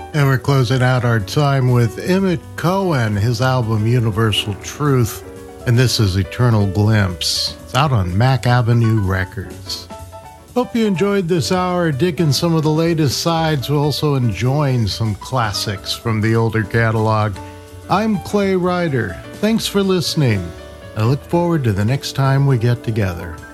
And we're closing out our time with Emmett Cohen, his album Universal Truth, and this is Eternal Glimpse. It's out on Mack Avenue Records. Hope you enjoyed this hour, digging some of the latest sides, while also enjoying some classics from the older catalog. I'm Clay Ryder. Thanks for listening. I look forward to the next time we get together.